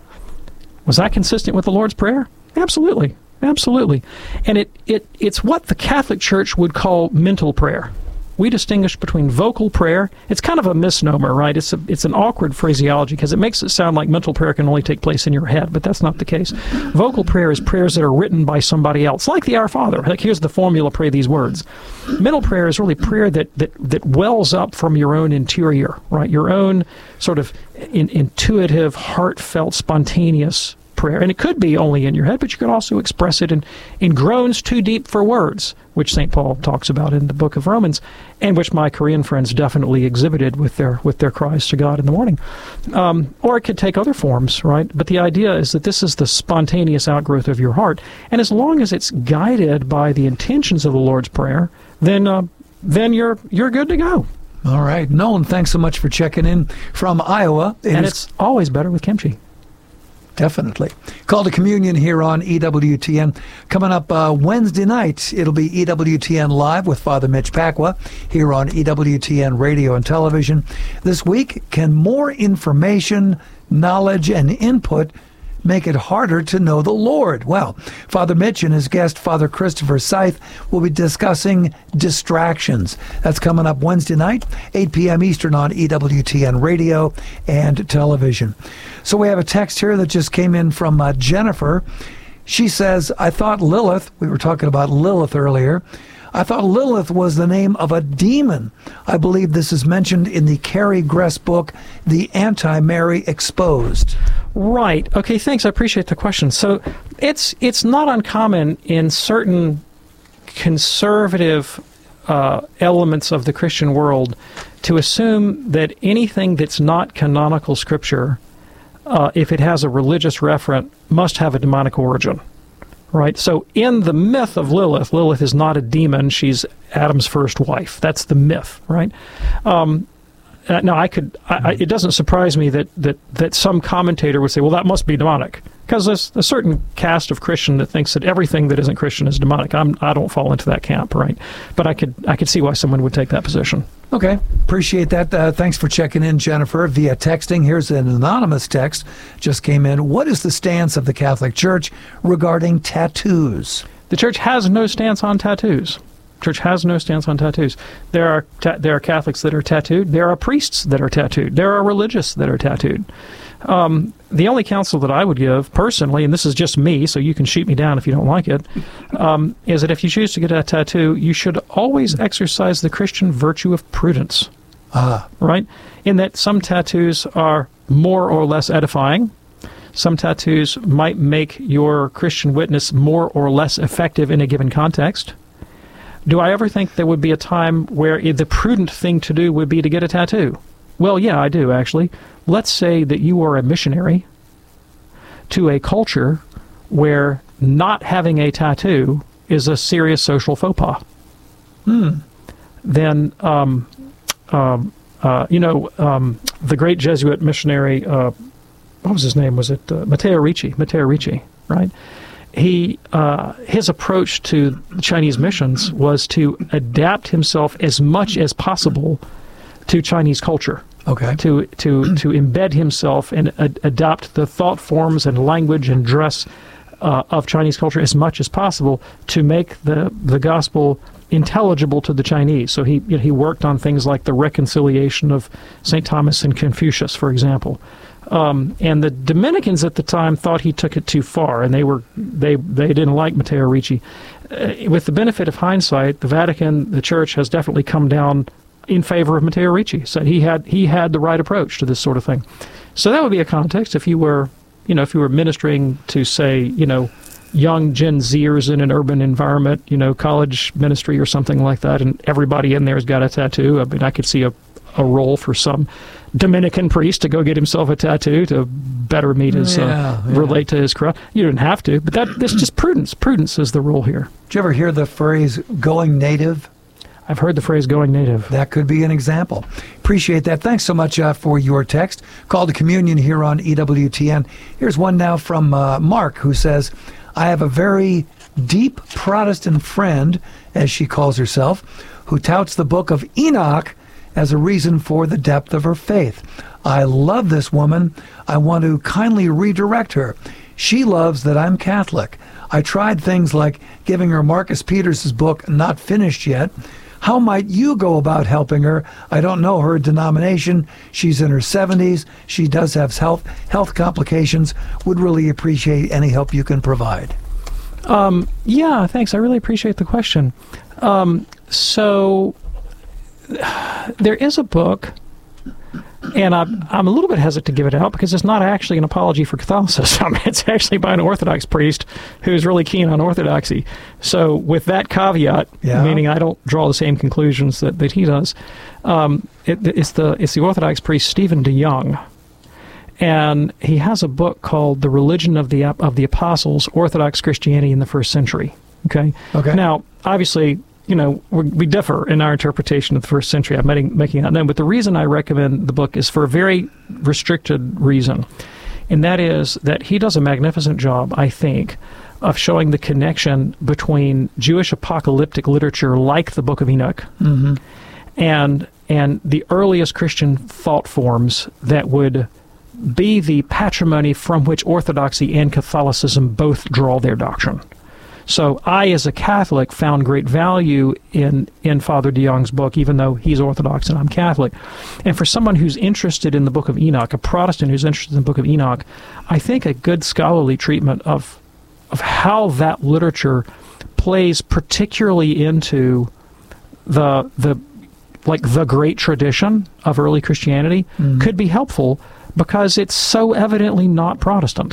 Was that consistent with the Lord's Prayer? Absolutely. Absolutely. And it's what the Catholic Church would call mental prayer. We distinguish between vocal prayer. It's kind of a misnomer, right? It's an awkward phraseology because it makes it sound like mental prayer can only take place in your head, but that's not the case. Vocal prayer is prayers that are written by somebody else, like the Our Father. Like, here's the formula, pray these words. Mental prayer is really prayer that wells up from your own interior, right? Your own sort of intuitive, heartfelt, spontaneous prayer. And it could be only in your head, but you could also express it in groans too deep for words, which St. Paul talks about in the book of Romans, and which my Korean friends definitely exhibited with their cries to God in the morning. Or it could take other forms, right? But the idea is that this is the spontaneous outgrowth of your heart. And as long as it's guided by the intentions of the Lord's Prayer, then you're good to go. All right. Nolan, thanks so much for checking in from Iowa. It's always better with kimchi. Definitely. Call to Communion here on EWTN. Coming up Wednesday night, it'll be EWTN Live with Father Mitch Pacwa here on EWTN Radio and Television. This week, can more information, knowledge, and input make it harder to know the Lord? Well, Father Mitch and his guest, Father Christopher Scythe, will be discussing distractions. That's coming up Wednesday night, 8 p.m. Eastern on EWTN Radio and Television. So we have a text here that just came in from Jennifer. She says, I thought Lilith, we were talking about Lilith earlier, I thought Lilith was the name of a demon. I believe this is mentioned in the Carrie Gress book, The Anti-Mary Exposed. Right. Okay, thanks. I appreciate the question. So it's not uncommon in certain conservative elements of the Christian world to assume that anything that's not canonical scripture, if it has a religious referent, must have a demonic origin. Right? So in the myth of Lilith, Lilith is not a demon. She's Adam's first wife. That's the myth, right? Now, it doesn't surprise me that some commentator would say, well, that must be demonic. Because there's a certain caste of Christian that thinks that everything that isn't Christian is demonic. I don't fall into that camp, right? But I could see why someone would take that position. Okay, appreciate that. Thanks for checking in, Jennifer, via texting. Here's an anonymous text just came in. What is the stance of the Catholic Church regarding tattoos? The Church has no stance on tattoos. Church has no stance on tattoos. There are Catholics that are tattooed. There are priests that are tattooed. There are religious that are tattooed. The only counsel that I would give personally, and this is just me, so you can shoot me down if you don't like it, is that if you choose to get a tattoo, you should always exercise the Christian virtue of prudence. Right? In that some tattoos are more or less edifying. Some tattoos might make your Christian witness more or less effective in a given context. Do I ever think there would be a time where the prudent thing to do would be to get a tattoo? Well, yeah, I do, actually. Let's say that you are a missionary to a culture where not having a tattoo is a serious social faux pas. Then, the great Jesuit missionary, what was his name? Was it Matteo Ricci? Matteo Ricci, right? His approach to Chinese missions was to adapt himself as much as possible to Chinese culture. Okay. To embed himself and adopt the thought forms and language and dress of Chinese culture as much as possible to make the gospel intelligible to the Chinese. So he worked on things like the reconciliation of St. Thomas and Confucius, for example. And the Dominicans at the time thought he took it too far, and they didn't like Matteo Ricci. With the benefit of hindsight, the Vatican, the Church, has definitely come down in favor of Matteo Ricci. So he had the right approach to this sort of thing. So that would be a context if you were ministering to, say, young Gen Zers in an urban environment, college ministry or something like that, and everybody in there has got a tattoo. I mean, I could see a role for some Dominican priest to go get himself a tattoo to better meet his, relate to his crowd. You didn't have to, but that's just prudence. Prudence is the rule here. Did you ever hear the phrase going native? I've heard the phrase going native. That could be an example. Appreciate that. Thanks so much for your text. Call to Communion here on EWTN. Here's one now from Mark, who says, I have a very deep Protestant friend, as she calls herself, who touts the book of Enoch as a reason for the depth of her faith. I love this woman. I want to kindly redirect her. She loves that I'm Catholic. I tried things like giving her Marcus Peters' book, Not Finished Yet. How might you go about helping her? I don't know her denomination. She's in her 70s. She does have health complications. Would really appreciate any help you can provide. Yeah, thanks. I really appreciate the question. So there is a book, and I'm a little bit hesitant to give it out because it's not actually an apology for Catholicism. It's actually by an Orthodox priest who's really keen on Orthodoxy. So with that caveat, meaning I don't draw the same conclusions that he does, it's the Orthodox priest Stephen DeYoung. And he has a book called The Religion of the Apostles, Orthodox Christianity in the First Century. Okay? Now, obviously, we differ in our interpretation of the first century. I'm making that known. But the reason I recommend the book is for a very restricted reason. And that is that he does a magnificent job, I think, of showing the connection between Jewish apocalyptic literature like the Book of Enoch and the earliest Christian thought forms that would be the patrimony from which Orthodoxy and Catholicism both draw their doctrine. So I, as a Catholic, found great value in Father DeYoung's book, even though he's Orthodox and I'm Catholic. And for someone who's interested in the Book of Enoch, a Protestant who's interested in the Book of Enoch, I think a good scholarly treatment of how that literature plays particularly into the great tradition of early Christianity could be helpful because it's so evidently not Protestant.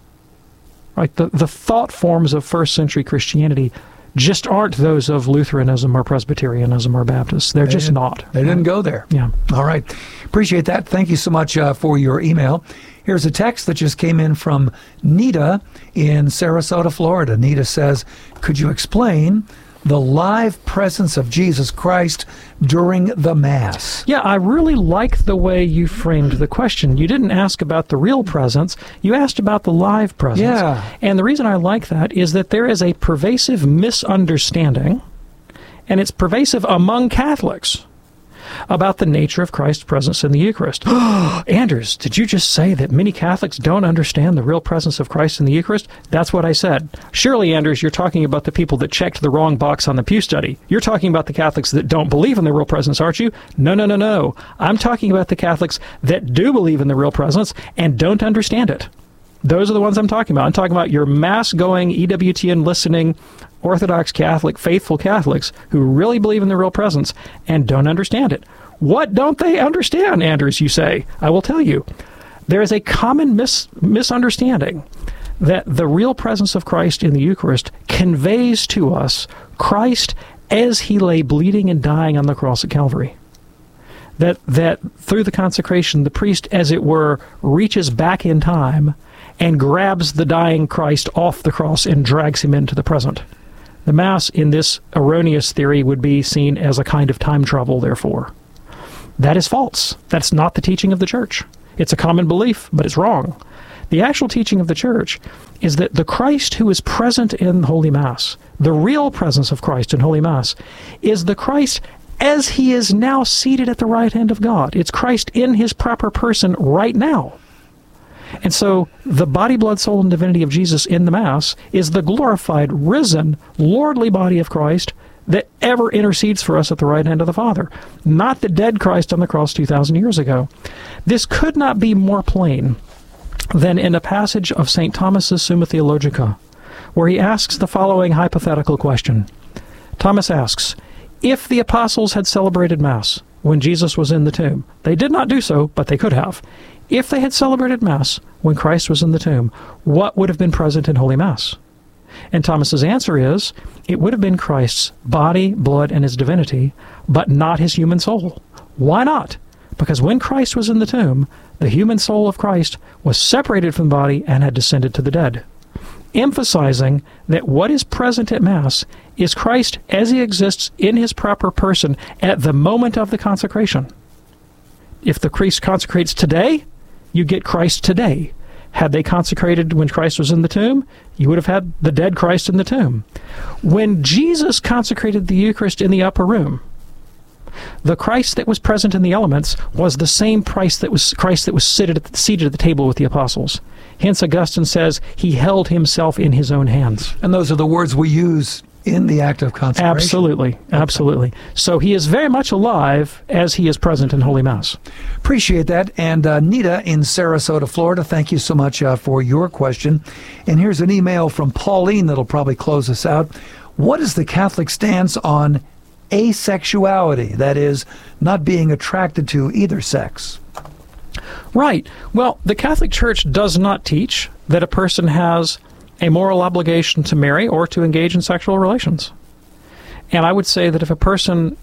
Right, the thought forms of first century Christianity just aren't those of Lutheranism or Presbyterianism or Baptist. They're just not. They didn't go there. Yeah. All right. Appreciate that. Thank you so much for your email. Here's a text that just came in from Nita in Sarasota, Florida. Nita says, could you explain the live presence of Jesus Christ during the Mass? Yeah, I really like the way you framed the question. You didn't ask about the real presence. You asked about the live presence. Yeah. And the reason I like that is that there is a pervasive misunderstanding, and it's pervasive among Catholics, about the nature of Christ's presence in the Eucharist. Anders, did you just say that many Catholics don't understand the real presence of Christ in the Eucharist? That's what I said. Surely, Anders, you're talking about the people that checked the wrong box on the Pew Study. You're talking about the Catholics that don't believe in the real presence, aren't you? No. I'm talking about the Catholics that do believe in the real presence and don't understand it. Those are the ones I'm talking about. I'm talking about your mass-going, EWTN listening, Orthodox Catholic, faithful Catholics who really believe in the real presence and don't understand it. What don't they understand, Anders, you say? I will tell you. There is a common misunderstanding that the real presence of Christ in the Eucharist conveys to us Christ as he lay bleeding and dying on the cross at Calvary. that through the consecration, the priest, as it were, reaches back in time and grabs the dying Christ off the cross and drags him into the present. The Mass, in this erroneous theory, would be seen as a kind of time travel, therefore. That is false. That's not the teaching of the Church. It's a common belief, but it's wrong. The actual teaching of the Church is that the Christ who is present in Holy Mass, the real presence of Christ in Holy Mass, is the Christ as he is now seated at the right hand of God. It's Christ in his proper person right now. And so the body, blood, soul, and divinity of Jesus in the Mass is the glorified, risen, lordly body of Christ that ever intercedes for us at the right hand of the Father, not the dead Christ on the cross 2,000 years ago. This could not be more plain than in a passage of St. Thomas's Summa Theologica, where he asks the following hypothetical question. Thomas asks, if the apostles had celebrated Mass when Jesus was in the tomb, they did not do so, but they could have. If they had celebrated Mass when Christ was in the tomb, what would have been present in Holy Mass? And Thomas's answer is, it would have been Christ's body, blood, and his divinity, but not his human soul. Why not? Because when Christ was in the tomb, the human soul of Christ was separated from the body and had descended to the dead, emphasizing that what is present at Mass is Christ as he exists in his proper person at the moment of the consecration. If the priest consecrates today, you get Christ today. Had they consecrated when Christ was in the tomb, you would have had the dead Christ in the tomb. When Jesus consecrated the Eucharist in the upper room, the Christ that was present in the elements was the same Christ that was seated at the table with the apostles. Hence, Augustine says he held himself in his own hands. And those are the words we use in the act of consecration. Absolutely, absolutely. So he is very much alive as he is present in Holy Mass. Appreciate that. And Nita in Sarasota, Florida, thank you so much for your question. And here's an email from Pauline that'll probably close us out. What is the Catholic stance on asexuality? That is, not being attracted to either sex. Right. Well, the Catholic Church does not teach that a person has a moral obligation to marry or to engage in sexual relations. And I would say that if a person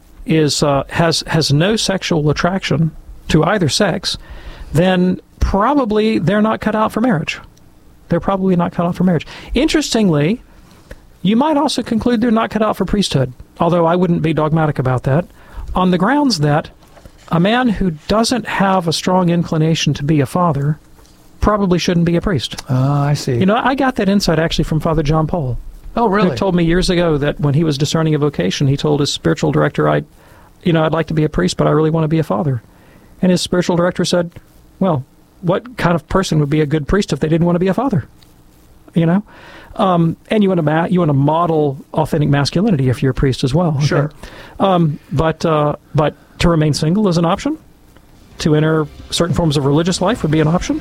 has no sexual attraction to either sex, then probably they're not cut out for marriage. They're probably not cut out for marriage. Interestingly, you might also conclude they're not cut out for priesthood, although I wouldn't be dogmatic about that, on the grounds that a man who doesn't have a strong inclination to be a father probably shouldn't be a priest. I see. You know, I got that insight actually from Father John Paul. Oh, really? Who told me years ago that when he was discerning a vocation, he told his spiritual director, I'd like to be a priest, but I really want to be a father. And his spiritual director said, well, what kind of person would be a good priest if they didn't want to be a father? You know? And you want to model authentic masculinity if you're a priest as well. Okay? Sure. But to remain single is an option. To enter certain forms of religious life would be an option.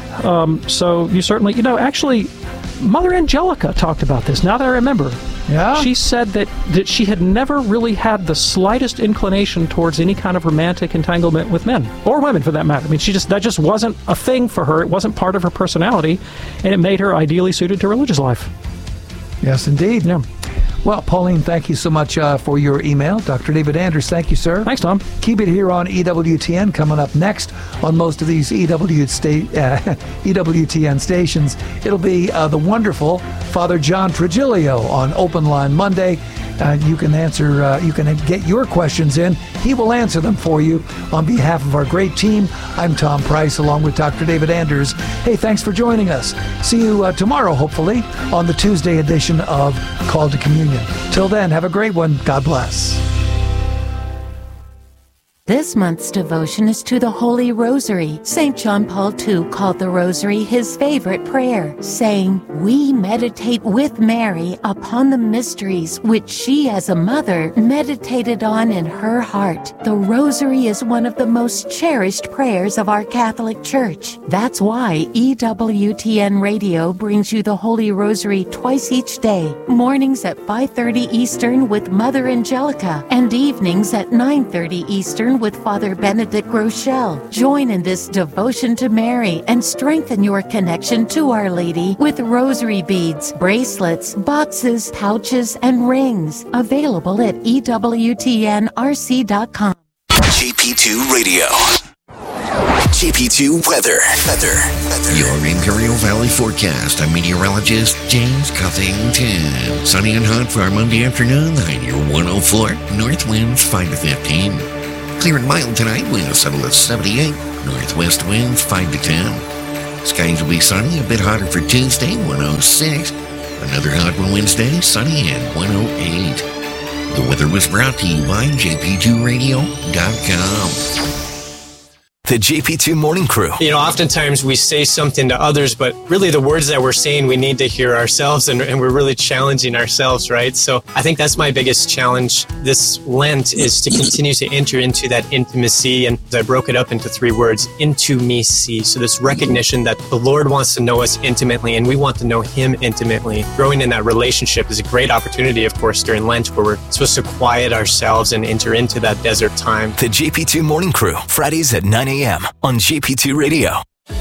So you certainly, actually, Mother Angelica talked about this, now that I remember. Yeah? She said that she had never really had the slightest inclination towards any kind of romantic entanglement with men, or women for that matter. I mean, that just wasn't a thing for her. It wasn't part of her personality, and it made her ideally suited to religious life. Yes, indeed. Yeah. Well, Pauline, thank you so much for your email. Dr. David Anders, thank you, sir. Thanks, Tom. Keep it here on EWTN. Coming up next on most of these EWTN stations, it'll be the wonderful Father John Trigilio on Open Line Monday. You can get your questions in. He will answer them for you on behalf of our great team. I'm Tom Price, along with Dr. David Anders. Hey, thanks for joining us. See you tomorrow, hopefully, on the Tuesday edition of Call to Communion. Till then, have a great one. God bless. This month's devotion is to the Holy Rosary. St. John Paul II called the Rosary his favorite prayer, saying, "We meditate with Mary upon the mysteries which she as a mother meditated on in her heart." The Rosary is one of the most cherished prayers of our Catholic Church. That's why EWTN Radio brings you the Holy Rosary twice each day, mornings at 5:30 Eastern with Mother Angelica, and evenings at 9:30 Eastern with Father Benedict Rochelle. Join in this devotion to Mary and strengthen your connection to Our Lady with rosary beads, bracelets, boxes, pouches, and rings. Available at EWTNRC.com. JP JP2 Radio. JP2 Weather. Your Imperial Valley forecast. I'm meteorologist James Cuthington. Sunny and hot for our Monday afternoon. High near 104. North winds 5 to 15. Clear and mild tonight. We'll settle at 78. Northwest winds 5 to 10. Skies will be sunny. A bit hotter for Tuesday, 106. Another hot one Wednesday, sunny at 108. The weather was brought to you by JP2Radio.com. The JP2 Morning Crew. You know, oftentimes we say something to others, but really the words that we're saying, we need to hear ourselves, and we're really challenging ourselves, right? So I think that's my biggest challenge this Lent, is to continue to enter into that intimacy. And I broke it up into 3 words, into me see. So this recognition that the Lord wants to know us intimately, and we want to know Him intimately. Growing in that relationship is a great opportunity, of course, during Lent, where we're supposed to quiet ourselves and enter into that desert time. The JP2 Morning Crew, Fridays at 9 a.m. on JP2 Radio.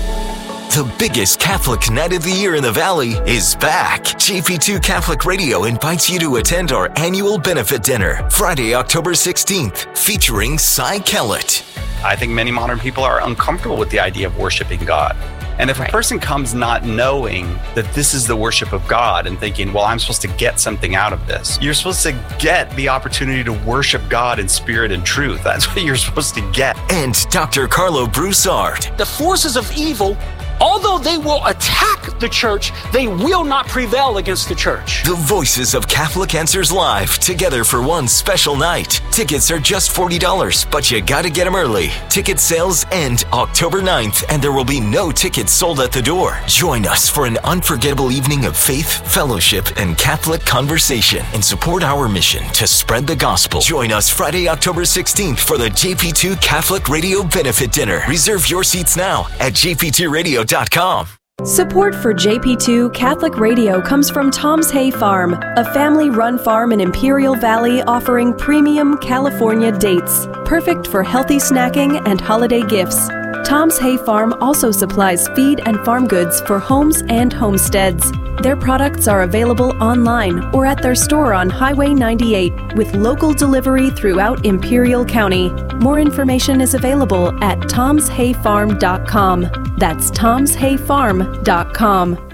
The biggest Catholic night of the year in the Valley is back. JP2 Catholic Radio invites you to attend our annual benefit dinner, Friday, October 16th, featuring Cy Kellett. I think many modern people are uncomfortable with the idea of worshiping God. And if a person comes not knowing that this is the worship of God and thinking, well, I'm supposed to get something out of this, you're supposed to get the opportunity to worship God in spirit and truth. That's what you're supposed to get. And Dr. Carlo Broussard. The forces of evil, although they will attack the church, they will not prevail against the church. The voices of Catholic Answers Live, together for one special night. Tickets are just $40, but you gotta get them early. Ticket sales end October 9th, and there will be no tickets sold at the door. Join us for an unforgettable evening of faith, fellowship, and Catholic conversation, and support our mission to spread the gospel. Join us Friday, October 16th for the JP2 Catholic Radio Benefit Dinner. Reserve your seats now at JP2Radio.com. Support for JP2 Catholic Radio comes from Tom's Hay Farm, a family-run farm in Imperial Valley offering premium California dates, perfect for healthy snacking and holiday gifts. Tom's Hay Farm also supplies feed and farm goods for homes and homesteads. Their products are available online or at their store on Highway 98 with local delivery throughout Imperial County. More information is available at tomshayfarm.com. That's tomshayfarm.com.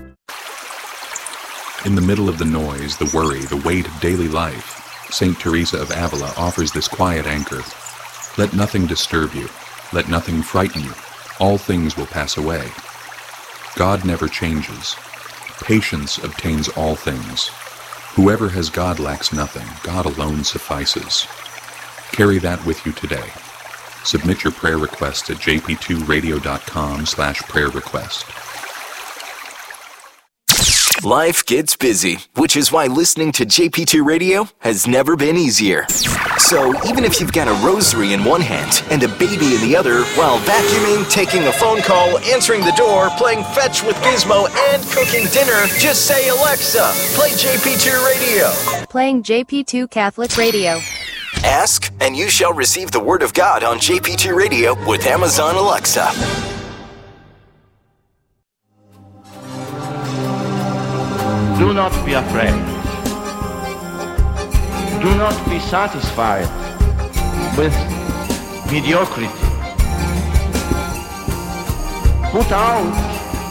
In the middle of the noise, the worry, the weight of daily life, St. Teresa of Avila offers this quiet anchor. Let nothing disturb you. Let nothing frighten you. All things will pass away. God never changes. Patience obtains all things. Whoever has God lacks nothing. God alone suffices. Carry that with you today. Submit your prayer request at jp2radio.com/prayer request. Life gets busy, which is why listening to JP2 Radio has never been easier. So even if you've got a rosary in one hand and a baby in the other, while vacuuming, taking a phone call, answering the door, playing fetch with Gizmo, and cooking dinner, just say, Alexa, play JP2 Radio. Playing JP2 Catholic Radio. Ask, and you shall receive the Word of God on JP2 Radio with Amazon Alexa. Do not be afraid. Do not be satisfied with mediocrity. Put out